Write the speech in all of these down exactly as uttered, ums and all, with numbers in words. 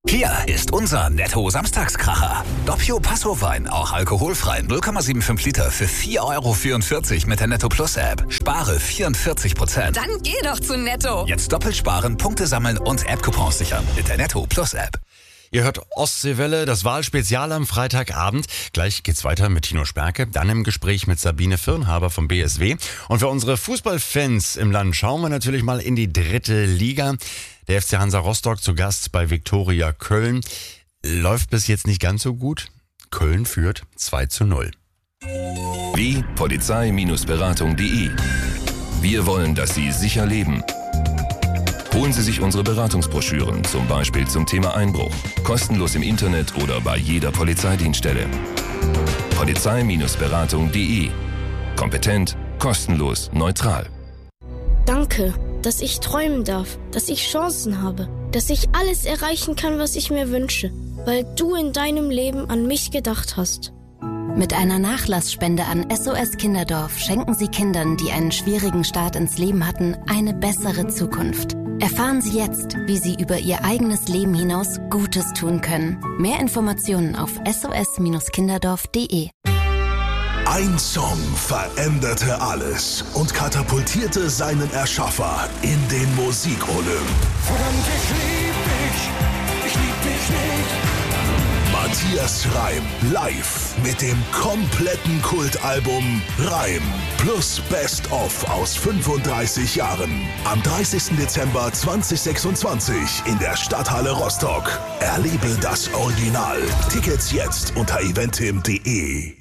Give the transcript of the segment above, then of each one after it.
Hier ist unser Netto-Samstagskracher. Doppio Passo-Wein, auch alkoholfrei, null Komma fünfundsiebzig Liter für vier Euro vierundvierzig mit der Netto Plus App. Spare vierundvierzig Prozent. Dann geh doch zu Netto. Jetzt doppelt sparen, Punkte sammeln und App-Coupons sichern mit der Netto Plus App. Ihr hört Ostseewelle, das Wahlspezial am Freitagabend. Gleich geht's weiter mit Tino Sperke, dann im Gespräch mit Sabine Firnhaber vom B S W. Und für unsere Fußballfans im Land schauen wir natürlich mal in die dritte Liga. Der F C Hansa Rostock zu Gast bei Viktoria Köln. Läuft bis jetzt nicht ganz so gut. Köln führt zwei zu null. Wie Polizei Beratung punkt de. Wir wollen, dass Sie sicher leben. Holen Sie sich unsere Beratungsbroschüren, zum Beispiel zum Thema Einbruch. Kostenlos im Internet oder bei jeder Polizeidienststelle. Polizei Beratung punkt de. Kompetent, kostenlos, neutral. Danke, dass ich träumen darf, dass ich Chancen habe, dass ich alles erreichen kann, was ich mir wünsche, weil du in deinem Leben an mich gedacht hast. Mit einer Nachlassspende an S O S Kinderdorf schenken Sie Kindern, die einen schwierigen Start ins Leben hatten, eine bessere Zukunft. Erfahren Sie jetzt, wie Sie über Ihr eigenes Leben hinaus Gutes tun können. Mehr Informationen auf s o s kinderdorf punkt de. Ein Song veränderte alles und katapultierte seinen Erschaffer in den Musikolymp. Verdammt, ich lieb dich, ich lieb dich nicht. Matthias Reim live mit dem kompletten Kultalbum Reim plus Best of aus fünfunddreißig Jahren. Am dreißigsten Dezember zweitausendsechsundzwanzig in der Stadthalle Rostock. Erlebe das Original. Tickets jetzt unter eventim punkt de.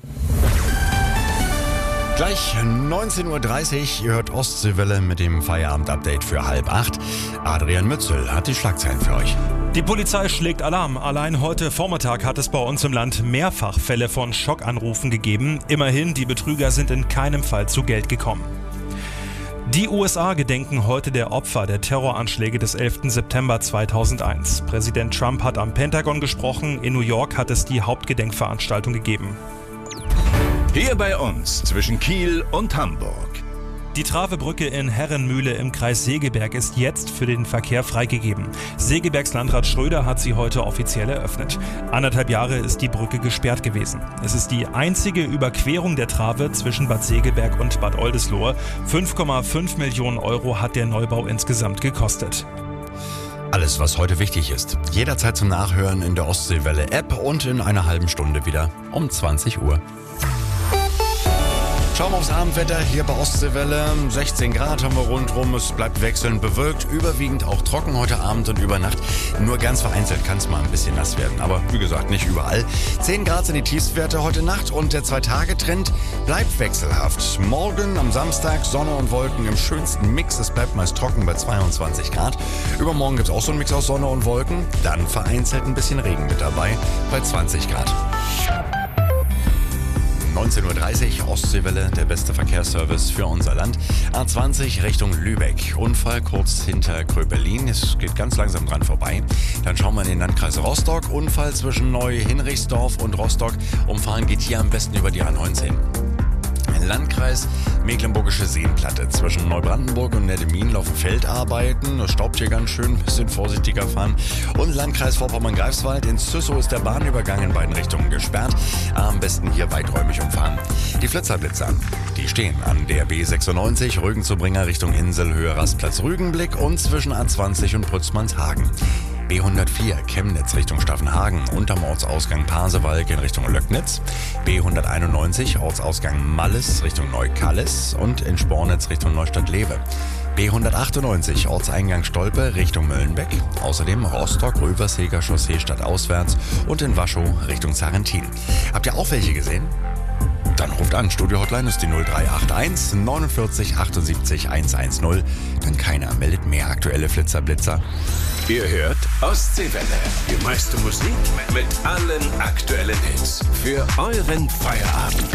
Gleich neunzehn Uhr dreißig, ihr hört Ostseewelle mit dem Feierabend-Update für halb acht. Adrian Mützel hat die Schlagzeilen für euch. Die Polizei schlägt Alarm. Allein heute Vormittag hat es bei uns im Land mehrfach Fälle von Schockanrufen gegeben. Immerhin, die Betrüger sind in keinem Fall zu Geld gekommen. Die U S A gedenken heute der Opfer der Terroranschläge des elften September zweitausendeins. Präsident Trump hat am Pentagon gesprochen. In New York hat es die Hauptgedenkveranstaltung gegeben. Hier bei uns zwischen Kiel und Hamburg. Die Travebrücke in Herrenmühle im Kreis Segeberg ist jetzt für den Verkehr freigegeben. Segebergs Landrat Schröder hat sie heute offiziell eröffnet. Anderthalb Jahre ist die Brücke gesperrt gewesen. Es ist die einzige Überquerung der Trave zwischen Bad Segeberg und Bad Oldesloe. fünf Komma fünf Millionen Euro hat der Neubau insgesamt gekostet. Alles, was heute wichtig ist. Jederzeit zum Nachhören in der Ostseewelle-App und in einer halben Stunde wieder um zwanzig Uhr. Schauen wir aufs Abendwetter hier bei Ostseewelle. sechzehn Grad haben wir rundherum. Es bleibt wechselnd bewölkt, überwiegend auch trocken heute Abend und über Nacht. Nur ganz vereinzelt kann es mal ein bisschen nass werden, aber wie gesagt, nicht überall. zehn Grad sind die Tiefstwerte heute Nacht und der Zwei-Tage-Trend bleibt wechselhaft. Morgen am Samstag Sonne und Wolken im schönsten Mix. Es bleibt meist trocken bei zweiundzwanzig Grad. Übermorgen gibt es auch so einen Mix aus Sonne und Wolken. Dann vereinzelt ein bisschen Regen mit dabei bei zwanzig Grad. neunzehn Uhr dreißig, Ostseewelle, der beste Verkehrsservice für unser Land. A zwanzig Richtung Lübeck. Unfall kurz hinter Kröpelin. Es geht ganz langsam dran vorbei. Dann schauen wir in den Landkreis Rostock. Unfall zwischen Neu-Hinrichsdorf und Rostock. Umfahren geht hier am besten über die A neunzehn. Landkreis Mecklenburgische Seenplatte. Zwischen Neubrandenburg und Nettemin laufen Feldarbeiten. Es staubt hier ganz schön, ein bisschen vorsichtiger fahren. Und Landkreis Vorpommern-Greifswald. In Züssow ist der Bahnübergang in beiden Richtungen gesperrt. Am besten hier weiträumig umfahren. Die Flitzerblitzer, die stehen an der B sechsundneunzig, Rügen-zu-Bringer Richtung Insel, Höhe Rastplatz Rügenblick und zwischen A zwanzig und Putzmannshagen. B hundertvier Chemnitz Richtung Staffenhagen, unterm Ortsausgang Pasewalk in Richtung Löcknitz. B hunderteinundneunzig Ortsausgang Malles Richtung Neukallis und in Spornitz Richtung Neustadt-Lewe. B hundertachtundneunzig Ortseingang Stolpe Richtung Möllenbeck. Außerdem Rostock-Röversheger Chaussee stadtauswärts und in Waschow Richtung Sarrentin. Habt ihr auch welche gesehen? Dann ruft an, Studio-Hotline ist die null drei acht eins neunundvierzig achtundsiebzig hundertzehn. Denn keiner meldet mehr aktuelle Flitzerblitzer. Ihr hört Ostseewelle. Die meiste Musik mit allen aktuellen Hits. Für euren Feierabend.